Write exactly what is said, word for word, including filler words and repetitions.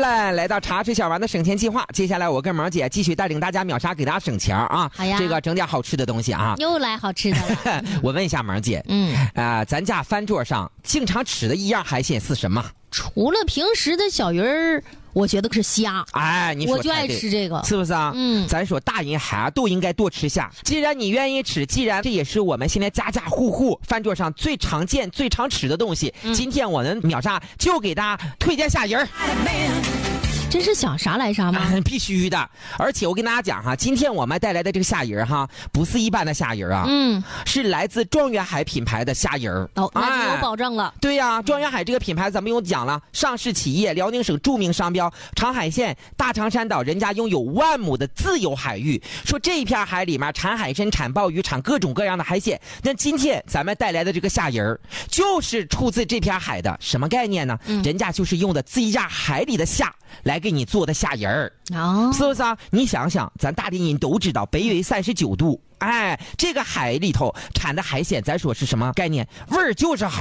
了，来到茶水小丸的省钱计划。接下来我跟萌姐继续带领大家秒杀，给大家省钱啊！ 好呀， 这个整点好吃的东西啊！ 又来好吃的了。 我问一下萌姐，嗯，啊、呃，咱家饭桌上经常吃的一样海鲜是什么？ 除了平时的小鱼儿，我觉得是虾。 哎，你说我就爱吃这个， 是不是啊？嗯，咱说大人孩都应该多吃虾。既然你愿意吃，既然这也是我们现在家家户户饭桌上最常见、最常吃的东西，嗯、今天我们秒杀就给大家推荐虾仁儿。 这是想啥来啥吗？ 啊、必须的！而且我跟大家讲哈，今天我们带来的这个虾仁哈，不是一般的虾仁啊，嗯，是来自状元海品牌的虾仁。 哦，那就有保证了。 哎、对呀、啊，状元海这个品牌咱们用讲了，上市企业，辽宁省著名商标，长海县大长山岛，人家拥有万亩的自由海域，说这一片海里面产海参、产鲍鱼、产各种各样的海鲜。那今天咱们带来的这个虾仁就是出自这片海的，什么概念呢？嗯、人家就是用的自家海里的虾来给你做的虾仁儿，哦，是不是啊？你想想，咱大连人都知道北纬三十九度，哎，这个海里头产的海鲜，咱说是什么概念？味儿就是好。